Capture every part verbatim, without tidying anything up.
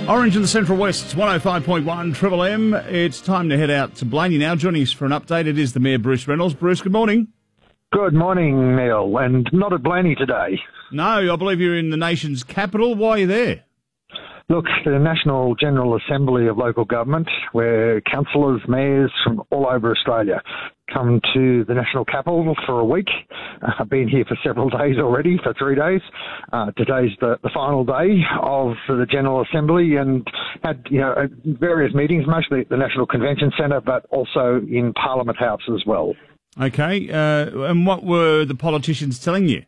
Orange in the Central West, it's one oh five point one Triple M. It's time to head out to Blaney now. Joining us for an update, it is the Mayor, Bruce Reynolds. Bruce, good morning. Good morning, Neil, and not at Blaney today. No, I believe you're in the nation's capital. Why are you there? Look, the National General Assembly of Local Government, where councillors, mayors from all over Australia come to the national capital for a week. Uh, I've been here for several days already, for three days. Uh, today's the, the final day of the General Assembly, and had you know various meetings, mostly at the National Convention Centre, but also in Parliament House as well. Okay, uh, and what were the politicians telling you?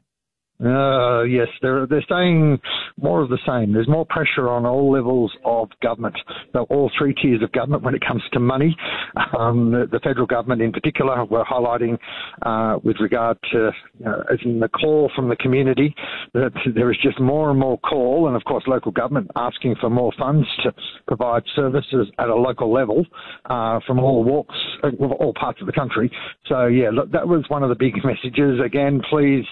Uh, yes, they're, they're saying more of the same. There's more pressure on all levels of government, so all three tiers of government when it comes to money. Um, the, the federal government in particular, we're highlighting uh, with regard to, you know, as in the call from the community, that there is just more and more call, and of course local government asking for more funds to provide services at a local level uh, from all walks, all parts of the country. So yeah, look, that was one of the big messages. Again, please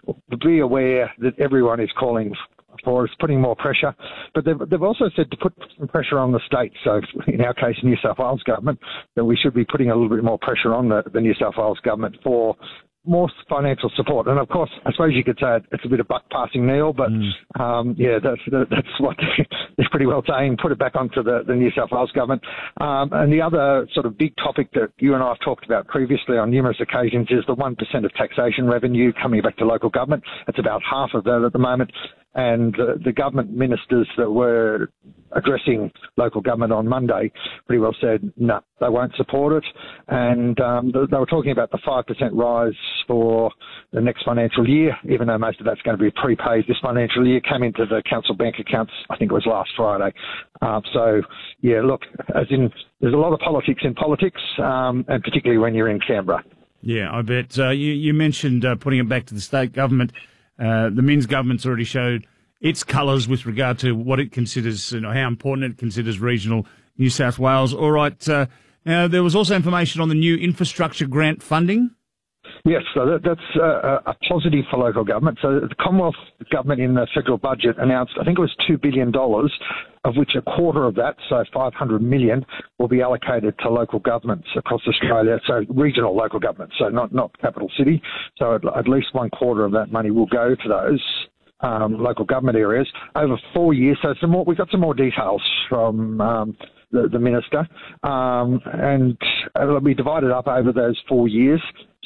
be aware that everyone is calling for us, putting more pressure. But they've, they've also said to put some pressure on the state. So in our case, New South Wales government, that we should be putting a little bit more pressure on the, the New South Wales government for more financial support. And of course, I suppose you could say it's a bit of buck passing, Neil, but mm. um, yeah, that's that's what they're pretty well saying. Put it back onto the, the New South Wales government. Um, and the other sort of big topic that you and I have talked about previously on numerous occasions is the one percent of taxation revenue coming back to local government. It's about half of that at the moment. And uh, the government ministers that were addressing local government on Monday pretty well said, no, they won't support it. And um, they were talking about the five percent rise for the next financial year, even though most of that's going to be prepaid this financial year, came into the council bank accounts, I think it was last Friday. Uh, so, yeah, look, as in, there's a lot of politics in politics, um, and particularly when you're in Canberra. Yeah, I bet. Uh, you, you mentioned uh, putting it back to the state government. Uh, the Minns government's already showed its colours with regard to what it considers, you know, how important it considers regional New South Wales. All right. Uh, now, there was also information on the new infrastructure grant funding. Yes, so that, that's uh, a positive for local government. So the Commonwealth government in the federal budget announced, I think it was two billion dollars, of which a quarter of that, so five hundred million dollars, will be allocated to local governments across Australia, so regional local governments, so not, not capital city. So at, at least one quarter of that money will go to those um, local government areas over four years. So some more, we've got some more details from um, the, the minister, um, and it'll be divided up over those four years.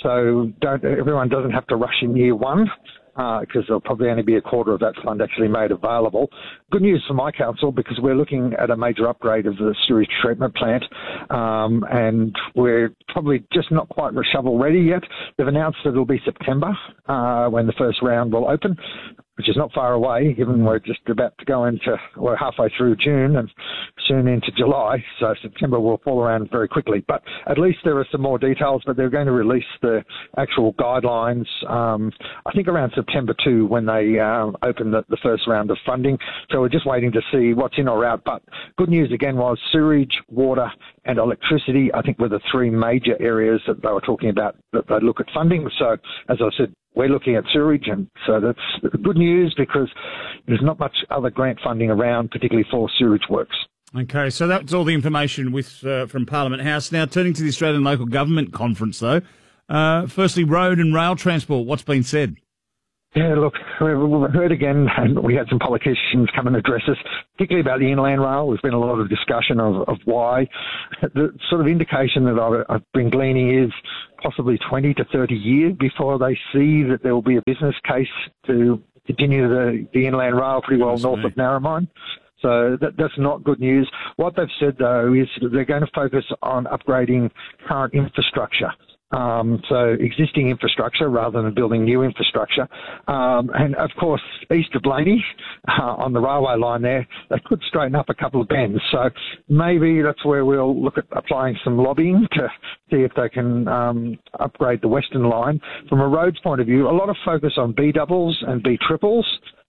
So don't, everyone doesn't have to rush in year one, because uh, there'll probably only be a quarter of that fund actually made available. Good news for my council, because we're looking at a major upgrade of the sewage treatment plant, um, and we're probably just not quite shovel ready yet. They've announced that it'll be September uh, when the first round will open, which is not far away, given we're just about to go into, we're halfway through June and soon into July, so September will fall around very quickly. But at least there are some more details, but they're going to release the actual guidelines, um, I think around September too, when they um, open the, the first round of funding. So we're just waiting to see what's in or out. But good news again was sewage, water and electricity, I think, were the three major areas that they were talking about that they'd look at funding. So as I said, we're looking at sewage, and so that's good news because there's not much other grant funding around, particularly for sewage works. Okay, so that's all the information with uh, from Parliament House. Now, turning to the Australian Local Government Conference, though. Uh, firstly, road and rail transport. What's been said? Yeah, look, we've heard again, and we had some politicians come and address us, particularly about the inland rail. There's been a lot of discussion of, of why. The sort of indication that I've, I've been gleaning is possibly twenty to thirty years before they see that there will be a business case to continue the, the inland rail pretty well north of Narromine. So that, that's not good news. What they've said, though, is that they're going to focus on upgrading current infrastructure. Um, so existing infrastructure rather than building new infrastructure. Um, and, of course, east of Blaney, uh, on the railway line there, they could straighten up a couple of bends. So maybe that's where we'll look at applying some lobbying to see if they can um, upgrade the Western line. From a roads point of view, a lot of focus on B doubles and B triples.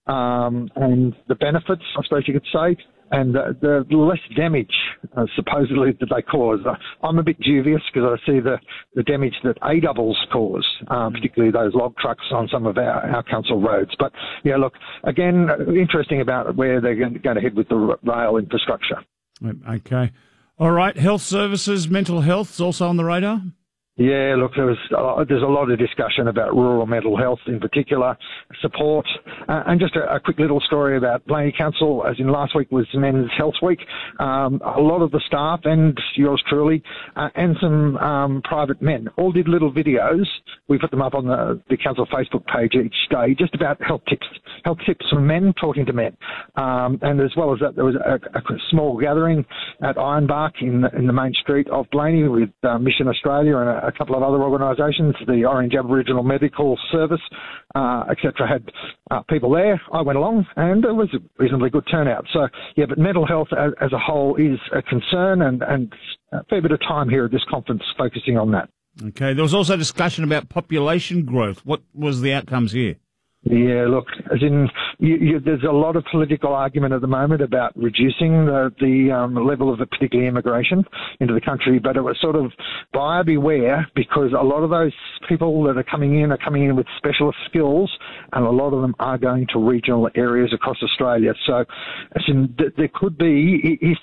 um, and the benefits, I suppose you could say, and the, the less damage, uh, supposedly, that they cause. Uh, I'm a bit dubious because I see the, the damage that A-doubles cause, uh, particularly those log trucks on some of our, our council roads. But, yeah, look, again, interesting about where they're going to head with the rail infrastructure. Okay. All right. Health services, mental health is also on the radar? Yeah, look, there was, uh, there's a lot of discussion about rural mental health in particular, support, uh, and just a, a quick little story about Blaney Council, as in last week was Men's Health Week. Um, a lot of the staff, and yours truly, uh, and some um, private men, all did little videos. We put them up on the, the council Facebook page each day, just about health tips, health tips from men talking to men. Um, and as well as that, there was a, a small gathering at Ironbark in the, in the main street of Blaney with uh, Mission Australia and a, a couple of other organisations, the Orange Aboriginal Medical Service, uh, et cetera, had uh, people there. I went along, and it was a reasonably good turnout. So, yeah, but mental health as, as a whole is a concern, and, and a fair bit of time here at this conference focusing on that. Okay. There was also discussion about population growth. What was the outcomes here? Yeah, look, as in, you, you, there's a lot of political argument at the moment about reducing the, the um, level of particularly immigration into the country, but it was sort of buyer beware, because a lot of those people that are coming in are coming in with specialist skills, and a lot of them are going to regional areas across Australia. So, as in, th- there could be, if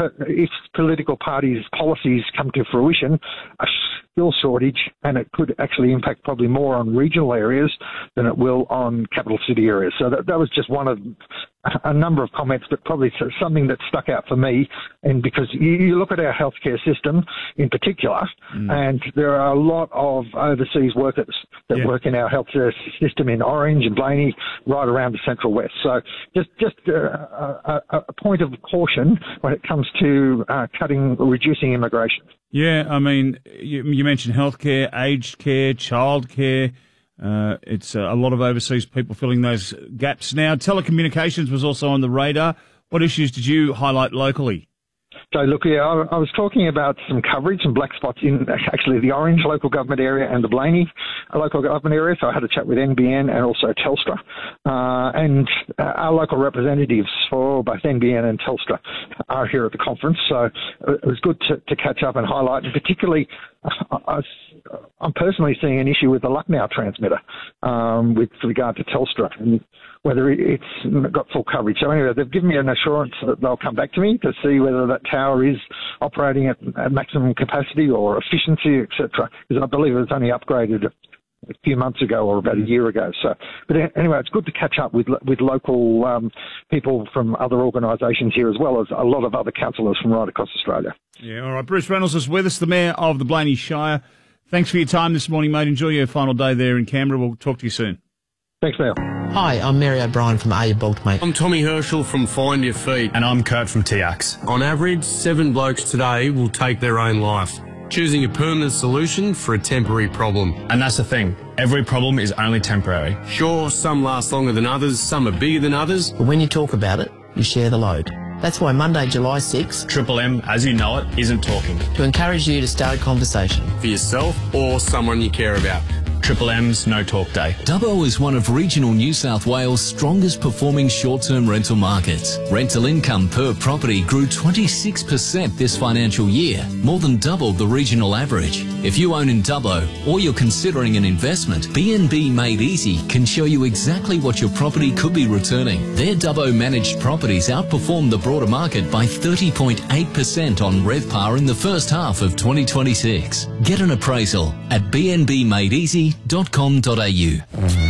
if political parties' policies come to fruition, a skill shortage, and it could actually impact probably more on regional areas than it will on capital city areas. So that, that was just one of a number of comments, but probably something that stuck out for me. And because you, you look at our healthcare system in particular, mm. and there are a lot of overseas workers that yeah. work in our healthcare system in Orange and Blaney, right around the Central West. So just just uh, a, a point of caution when it comes to uh, cutting, reducing immigration. Yeah, I mean, you, you mentioned healthcare, aged care, childcare. Uh, it's uh, a lot of overseas people filling those gaps now. Telecommunications was also on the radar. What issues did you highlight locally? So, look, yeah, I, I was talking about some coverage, some black spots in actually the Orange local government area and the Blaney local government area. So I had a chat with N B N and also Telstra. Uh, and uh, our local representatives for both N B N and Telstra are here at the conference. So it was good to, to catch up and highlight, and particularly I, I'm personally seeing an issue with the Lucknow transmitter um, with regard to Telstra and whether it's got full coverage. So anyway, they've given me an assurance that they'll come back to me to see whether that tower is operating at, at maximum capacity or efficiency, et cetera, because I believe it was only upgraded a few months ago or about a year ago. So, but anyway, it's good to catch up with with local um, people from other organisations here, as well as a lot of other councillors from right across Australia. Yeah, all right. Bruce Reynolds is with us, the Mayor of the Blaney Shire. Thanks for your time this morning, mate. Enjoy your final day there in Canberra. We'll talk to you soon. Thanks, Neil. Hi, I'm Mary O'Brien from Are You Bulk, Mate? I'm Tommy Herschel from Find Your Feet. And I'm Kurt from T X. On average, seven blokes today will take their own life, choosing a permanent solution for a temporary problem. And that's the thing. Every problem is only temporary. Sure, some last longer than others, some are bigger than others. But when you talk about it, you share the load. That's why Monday, July sixth, Triple M, as you know it, isn't talking. To encourage you to start a conversation. For yourself or someone you care about. Triple M's No Talk Day. Dubbo is one of regional New South Wales' strongest performing short-term rental markets. Rental income per property grew twenty-six percent this financial year, more than double the regional average. If you own in Dubbo or you're considering an investment, B and B Made Easy can show you exactly what your property could be returning. Their Dubbo managed properties outperformed the broader market by thirty point eight percent on RevPAR in the first half of twenty twenty-six. Get an appraisal at b n b made easy dot com dot a u.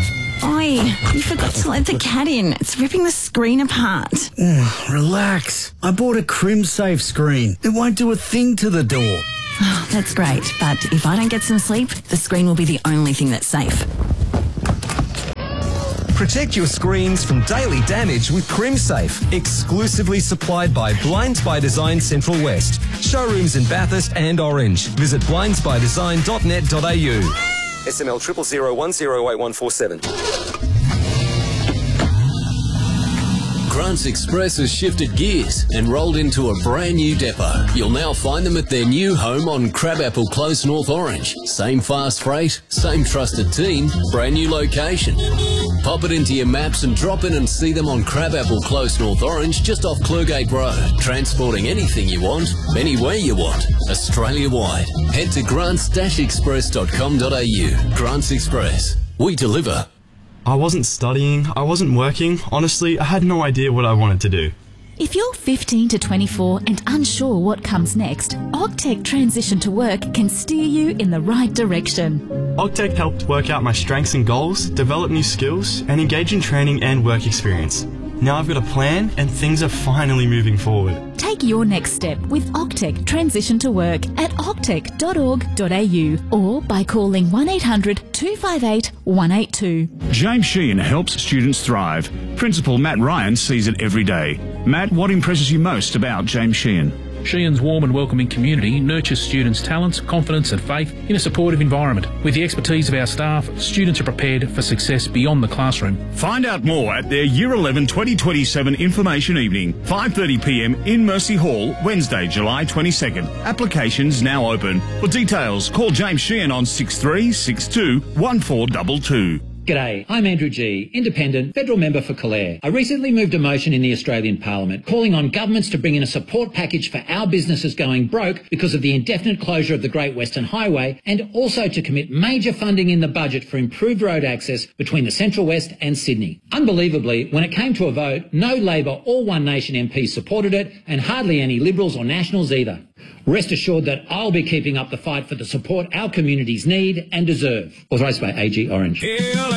Oi, you forgot to let the cat in. It's ripping the screen apart. Mm, relax. I bought a CrimSafe screen. It won't do a thing to the door. Oh, that's great, but if I don't get some sleep, the screen will be the only thing that's safe. Protect your screens from daily damage with CrimSafe, exclusively supplied by Blinds by Design Central West. Showrooms in Bathurst and Orange. Visit blinds by design dot net dot a u. S M L triple zero one zero eight one four seven. Grants Express has shifted gears and rolled into a brand new depot. You'll now find them at their new home on Crabapple Close, North Orange. Same fast freight, same trusted team, brand new location. Pop it into your maps and drop in and see them on Crabapple Close, North Orange, just off Clurgate Road. Transporting anything you want, anywhere you want, Australia-wide. Head to grants dash express dot com dot a u. Grants Express. We deliver. I wasn't studying, I wasn't working. Honestly, I had no idea what I wanted to do. If you're fifteen to twenty-four and unsure what comes next, Ogtech Transition to Work can steer you in the right direction. Ogtech helped work out my strengths and goals, develop new skills, and engage in training and work experience. Now I've got a plan and things are finally moving forward. Take your next step with Ogtech Transition to Work at ogtech dot org dot a u or by calling one eight hundred two five eight one eight two. James Sheehan helps students thrive. Principal Matt Ryan sees it every day. Matt, what impresses you most about James Sheehan? Sheehan's warm and welcoming community nurtures students' talents, confidence and faith in a supportive environment. With the expertise of our staff, students are prepared for success beyond the classroom. Find out more at their Year eleven twenty twenty-seven Information Evening, five thirty p m in Mercy Hall, Wednesday, July twenty-second. Applications now open. For details, call James Sheehan on six three six two one four two two. G'day, I'm Andrew G, Independent, Federal Member for Calare. I recently moved a motion in the Australian Parliament calling on governments to bring in a support package for our businesses going broke because of the indefinite closure of the Great Western Highway, and also to commit major funding in the budget for improved road access between the Central West and Sydney. Unbelievably, when it came to a vote, no Labor or One Nation M Ps supported it, and hardly any Liberals or Nationals either. Rest assured that I'll be keeping up the fight for the support our communities need and deserve. Authorised by A G Orange.